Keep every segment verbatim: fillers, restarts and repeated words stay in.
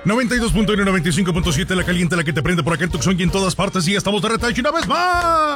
noventa y dos punto uno, noventa y cinco punto siete, la caliente, la que te prende por acá en Tucson y en todas partes. Y estamos de retache una vez más.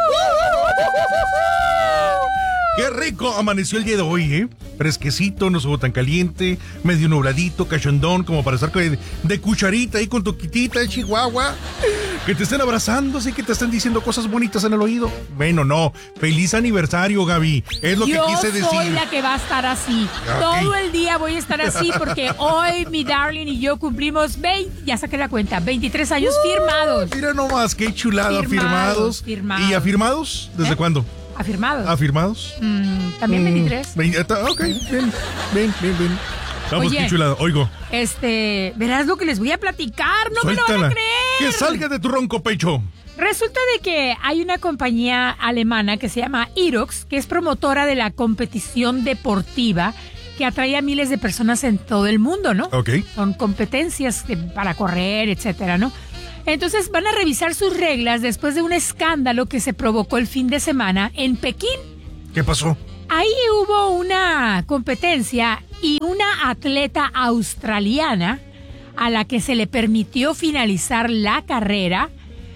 ¡Qué rico amaneció el día de hoy, eh! Fresquecito, no estuvo tan caliente, medio nubladito, cachondón, como para estar de, de cucharita ahí con tu quitita de Chihuahua. Que te estén abrazando, así que te estén diciendo cosas bonitas en el oído. Bueno, no. Feliz aniversario, Gaby. Es lo Yo que quise decir. Yo soy la que va a estar así. Okay. Todo el día voy a estar así porque hoy mi darling y yo cumplimos veinte, ya saqué la cuenta, veintitrés años uh, firmados. Mira nomás, qué chulada. Firmados. Firmados. firmados. ¿Y afirmados? ¿Desde ¿Eh? cuándo? Afirmados. ¿Afirmados? Mm, También veintitrés. Mm, ok, bien, bien, bien, bien. Vamos, Oye, qué chulada. Oigo. Este, verás lo que les voy a platicar, no Suéltala. me lo van a creer. Que salga de tu ronco pecho. Resulta de que hay una compañía alemana que se llama Irox, que es promotora de la competición deportiva que atrae a miles de personas en todo el mundo, ¿no? Ok. Son competencias para correr, etcétera, ¿no? Entonces van a revisar sus reglas después de un escándalo que se provocó el fin de semana en Pekín. ¿Qué pasó? Ahí hubo una competencia y una atleta australiana a la que se le permitió finalizar la carrera,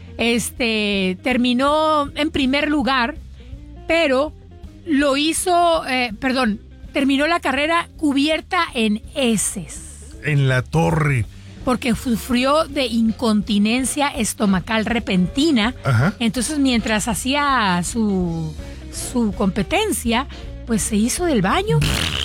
este, terminó en primer lugar, pero lo hizo, eh, perdón, terminó la carrera cubierta en heces. En la torre. Porque sufrió de incontinencia estomacal repentina. Ajá. Entonces, mientras hacía su, su competencia, pues se hizo del baño.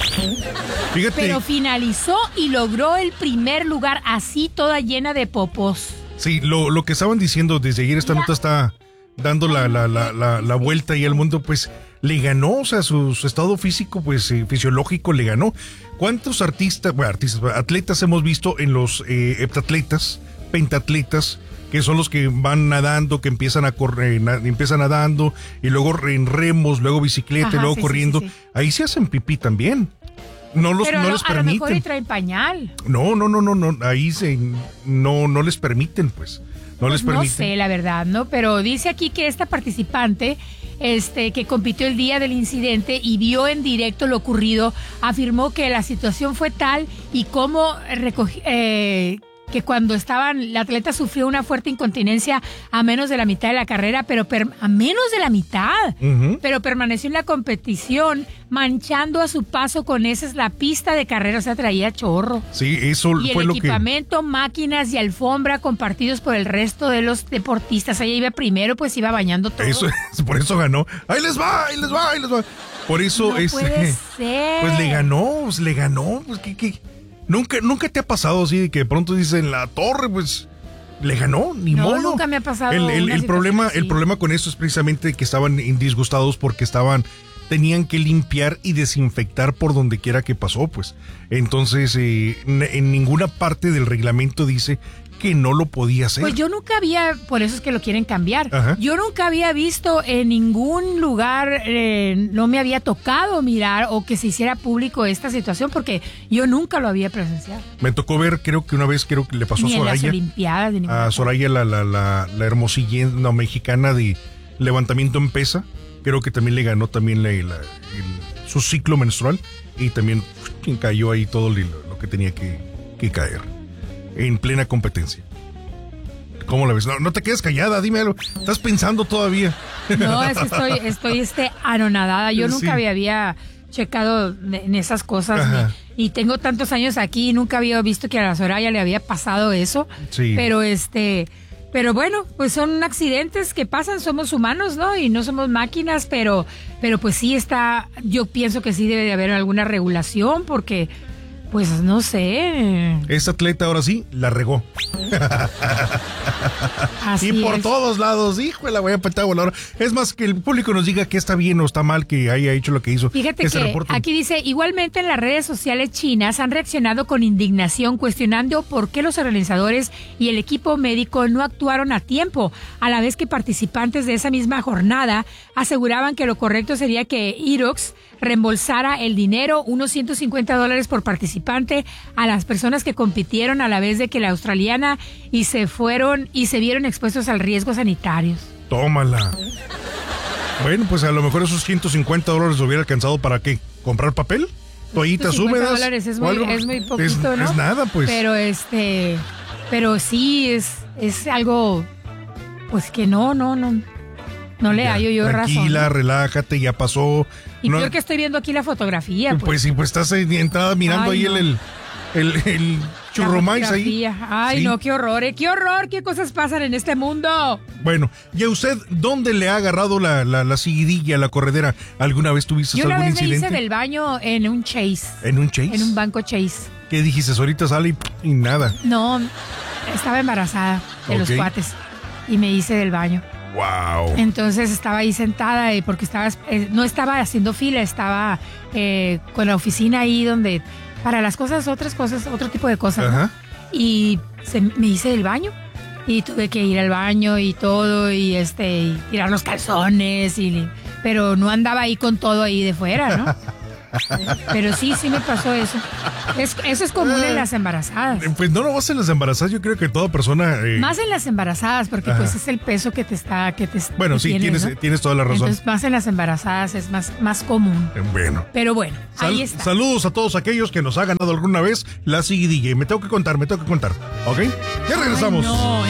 Fíjate. Pero finalizó y logró el primer lugar, así toda llena de popos. Sí, lo, lo que estaban diciendo desde ayer, esta Mira. nota está dando la, la, la, la, la vuelta y al mundo, pues le ganó, o sea, su, su estado físico, pues eh, fisiológico le ganó. ¿Cuántos artistas, bueno, artistas, atletas hemos visto en los eh, heptatletas, pentatletas, que son los que van nadando, que empiezan a correr, na, empiezan nadando, y luego en remos, luego bicicleta, Ajá, y luego sí, corriendo? Sí, sí, sí. Ahí se hacen pipí también. No los, Pero no a, les a permiten. lo mejor y traen pañal. No, no, no, no, no, ahí se, no, no les permiten, pues. No pues les permiten. No sé, la verdad, ¿no? Pero dice aquí que esta participante, este, que compitió el día del incidente y vio en directo lo ocurrido, afirmó que la situación fue tal y cómo recogí, eh, que cuando estaban, la atleta sufrió una fuerte incontinencia a menos de la mitad de la carrera, pero per, a menos de la mitad, uh-huh. pero permaneció en la competición, manchando a su paso con heces la pista de carrera, o sea, traía chorro. Sí, eso y fue lo que... el equipamiento, máquinas y alfombra compartidos por el resto de los deportistas. Ella iba primero, pues iba bañando todo. Eso es, por eso ganó. ¡Ahí les va! ¡Ahí les va! ¡Ahí les va! Por eso no es... puede ser. Pues le ganó, pues le ganó, pues ¿qué, qué? Nunca, nunca te ha pasado así de que de pronto dicen la torre, pues le ganó, ni no, modo. No, nunca me ha pasado. El, el, el problema, así. el problema con esto es precisamente que estaban disgustados porque estaban, tenían que limpiar y desinfectar por donde quiera que pasó, pues. Entonces, eh, en ninguna parte del reglamento dice que no lo podía hacer. Pues yo nunca había, por eso es que lo quieren cambiar. Ajá. Yo nunca había visto en ningún lugar, eh, no me había tocado mirar o que se hiciera público esta situación porque yo nunca lo había presenciado. Me tocó ver, creo que una vez, creo que le pasó Ni a Soraya. En las Olimpiadas, de a Soraya, la, la, la, la hermosilla no, mexicana de levantamiento en pesa. Creo que también le ganó también la, la, el, su ciclo menstrual y también uf, cayó ahí todo lo, lo que tenía que, que caer. En plena competencia. ¿Cómo la ves? No, no te quedes callada, dime algo. ¿Estás pensando todavía? No, es que estoy, estoy este, anonadada. Yo sí. nunca había, había checado en esas cosas. Ni, y tengo tantos años aquí y nunca había visto que a la Soraya le había pasado eso. Sí. Pero este... Pero bueno, pues son accidentes que pasan, somos humanos, ¿no? Y no somos máquinas, pero, pero pues sí está, yo pienso que sí debe de haber alguna regulación porque... Pues no sé. Esta atleta ahora sí la regó. Así y por es. todos lados, hijo de la voy a petar voladora. Es más, que el público nos diga que está bien o está mal que haya hecho lo que hizo. Fíjate que, que aquí dice, igualmente en las redes sociales chinas han reaccionado con indignación, cuestionando por qué los organizadores y el equipo médico no actuaron a tiempo, a la vez que participantes de esa misma jornada aseguraban que lo correcto sería que Irox reembolsara el dinero, unos ciento cincuenta dólares por participante, a las personas que compitieron a la vez de que la australiana y se fueron y se vieron expuestos al riesgo sanitarios. Tómala. Bueno, pues a lo mejor esos ciento cincuenta dólares hubiera alcanzado para ¿qué? ¿Comprar papel? toallitas húmedas. dólares es o muy, algo. es muy poquito, es, ¿no? Es nada, pues. Pero este, pero sí es, es algo, pues que no, no, no, no le Ya, hallo yo razón. Tranquila, relájate, ya pasó. Y no, peor que estoy viendo aquí la fotografía. Pues, pues sí, pues estás ahí entrada mirando Ay, ahí no. el, el, el, el churromais ahí. fotografía. Ay, Sí. no, qué horror, eh, qué horror, qué cosas pasan en este mundo. Bueno, ¿y a usted dónde le ha agarrado la, la, la seguidilla, la corredera? ¿Alguna vez tuviste Yo una algún vez me incidente? hice del baño en un Chase, ¿En un Chase? en un banco Chase. ¿Qué dijiste? Ahorita sale y, y nada. No, estaba embarazada de los Ok. cuates y me hice del baño. ¡Wow! Entonces estaba ahí sentada y porque estaba, eh, no estaba haciendo fila, estaba eh, con la oficina ahí donde, para las cosas, otras cosas, otro tipo de cosas. ¿no? Ajá. Y se, me hice del baño y tuve que ir al baño y todo y este y tirar los calzones, y, pero no andaba ahí con todo ahí de fuera, ¿no? Pero sí, sí me pasó eso. Es, eso es común en las embarazadas. Pues no lo vas en las embarazadas, yo creo que toda persona... eh, Más en las embarazadas, porque Ajá. pues es el peso que te está... Que te, bueno, que sí, tienes, tienes, ¿no? tienes toda la razón. Entonces, más en las embarazadas es más, más común. Eh, bueno. Pero bueno, Sal- ahí está. Saludos a todos aquellos que nos ha ganado alguna vez la seguidilla. Y me tengo que contar, me tengo que contar. ¿Ok? Ya regresamos. Ay, no,